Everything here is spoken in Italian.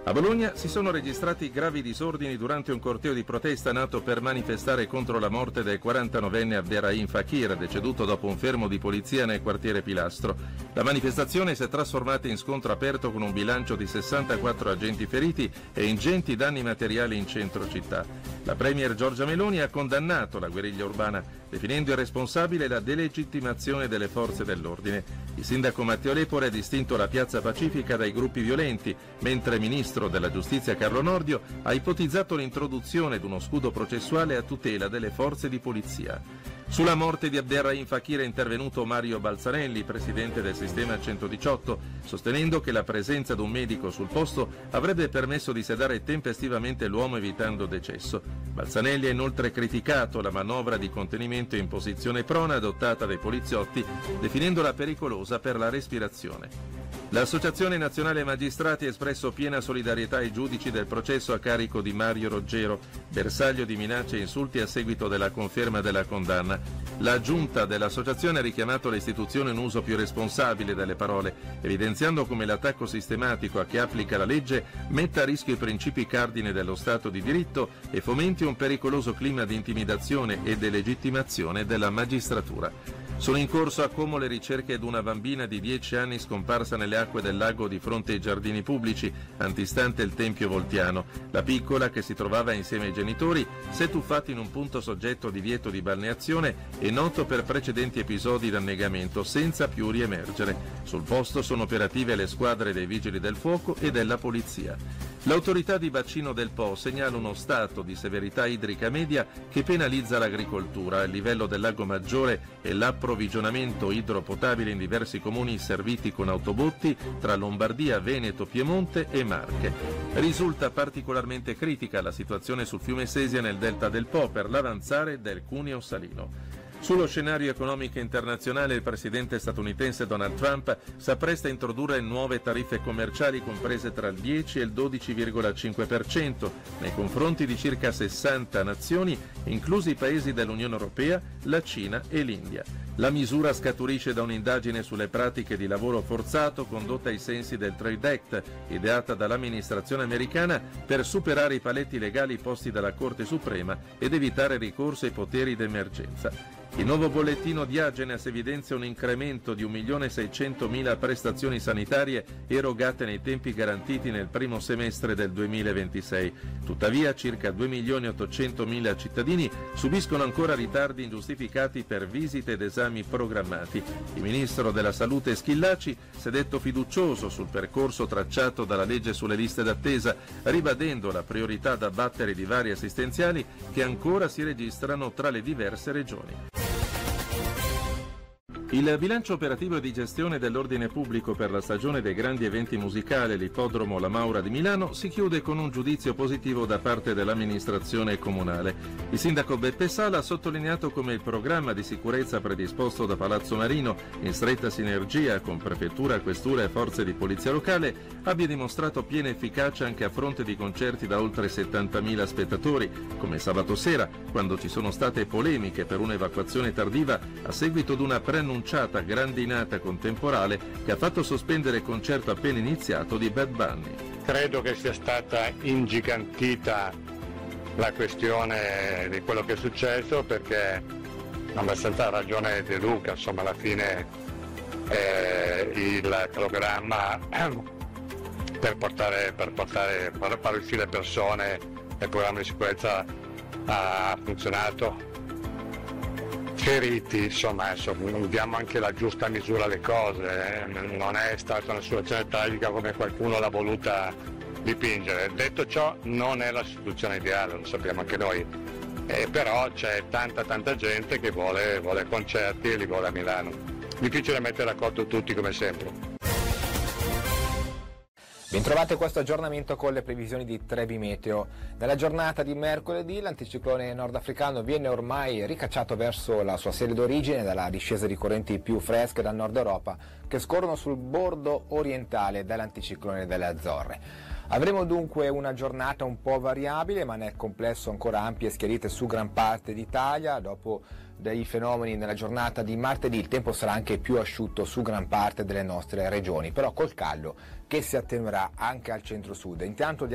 A Bologna si sono registrati gravi disordini durante un corteo di protesta nato per manifestare contro la morte del 49enne Abderrahim Fakir, deceduto dopo un fermo di polizia nel quartiere Pilastro. La manifestazione si è trasformata in scontro aperto con un bilancio di 64 agenti feriti e ingenti danni materiali in centro città. La premier Giorgia Meloni ha condannato la guerriglia urbana, definendo irresponsabile la delegittimazione delle forze dell'ordine. Il sindaco Matteo Lepore ha distinto la piazza Pacifica dai gruppi violenti, mentre il ministro della giustizia Carlo Nordio ha ipotizzato l'introduzione di uno scudo processuale a tutela delle forze di polizia. Sulla morte di Abderrahim Fakir è intervenuto Mario Balzanelli, presidente del Sistema 118, sostenendo che la presenza di un medico sul posto avrebbe permesso di sedare tempestivamente l'uomo evitando decesso. Balzanelli ha inoltre criticato la manovra di contenimento in posizione prona adottata dai poliziotti, definendola pericolosa per la respirazione. L'Associazione Nazionale Magistrati ha espresso piena solidarietà ai giudici del processo a carico di Mario Roggero, bersaglio di minacce e insulti a seguito della conferma della condanna. La giunta dell'associazione ha richiamato le istituzioni a un uso più responsabile delle parole, evidenziando come l'attacco sistematico a chi applica la legge metta a rischio i principi cardine dello Stato di diritto e fomenti un pericoloso clima di intimidazione e delegittimazione della magistratura. Sono in corso a Como le ricerche di una bambina di 10 anni scomparsa nelle acque del lago di fronte ai giardini pubblici, antistante il Tempio Voltiano. La piccola, che si trovava insieme ai genitori, si è tuffata in un punto soggetto a divieto di balneazione e noto per precedenti episodi di annegamento, senza più riemergere. Sul posto sono operative le squadre dei Vigili del Fuoco e della Polizia. L'autorità di bacino del Po segnala uno stato di severità idrica media che penalizza l'agricoltura. Il livello del lago Maggiore e l'approvvigionamento idropotabile in diversi comuni serviti con autobotti tra Lombardia, Veneto, Piemonte e Marche. Risulta particolarmente critica la situazione sul fiume Sesia nel delta del Po per l'avanzare del Cuneo Salino. Sullo scenario economico internazionale il presidente statunitense Donald Trump s'appresta a introdurre nuove tariffe commerciali comprese tra il 10 e il 12,5% nei confronti di circa 60 nazioni, inclusi i paesi dell'Unione Europea, la Cina e l'India. La misura scaturisce da un'indagine sulle pratiche di lavoro forzato condotta ai sensi del Trade Act, ideata dall'amministrazione americana per superare i paletti legali posti dalla Corte Suprema ed evitare ricorso ai poteri d'emergenza. Il nuovo bollettino di Agenas evidenzia un incremento di 1.600.000 prestazioni sanitarie erogate nei tempi garantiti nel primo semestre del 2026. Tuttavia, circa 2.800.000 cittadini subiscono ancora ritardi ingiustificati per visite ed esami programmati. Il ministro della Salute Schillaci si è detto fiducioso sul percorso tracciato dalla legge sulle liste d'attesa, ribadendo la priorità da battere i divari assistenziali che ancora si registrano tra le diverse regioni. Il bilancio operativo e di gestione dell'ordine pubblico per la stagione dei grandi eventi musicali all'ippodromo La Maura di Milano si chiude con un giudizio positivo da parte dell'amministrazione comunale. Il sindaco Beppe Sala ha sottolineato come il programma di sicurezza predisposto da Palazzo Marino, in stretta sinergia con prefettura, questura e forze di polizia locale, abbia dimostrato piena efficacia anche a fronte di concerti da oltre 70.000 spettatori, come sabato sera, quando ci sono state polemiche per un'evacuazione tardiva a seguito di una preannunciata grandinata con temporale che ha fatto sospendere il concerto appena iniziato di Bad Bunny. Credo che sia stata ingigantita la questione di quello che è successo, perché ha abbastanza ragione De Luca, insomma alla fine il programma per far uscire le persone, il programma di sicurezza ha funzionato. Feriti, insomma, diamo anche la giusta misura alle cose, non è stata una situazione tragica come qualcuno l'ha voluta dipingere. Detto ciò, non è la situazione ideale, lo sappiamo anche noi, però c'è tanta gente che vuole concerti e li vuole a Milano. Difficile mettere d'accordo tutti come sempre. Bentrovate questo aggiornamento con le previsioni di Trebi Meteo. Nella giornata di mercoledì l'anticiclone nordafricano viene ormai ricacciato verso la sua sede d'origine dalla discesa di correnti più fresche dal nord Europa che scorrono sul bordo orientale dell'anticiclone delle Azzorre. Avremo dunque una giornata un po' variabile, ma nel complesso ancora ampie e schiarite su gran parte d'Italia. Dopo dei fenomeni nella giornata di martedì il tempo sarà anche più asciutto su gran parte delle nostre regioni, però col caldo che si attenuerà anche al centro-sud. Intanto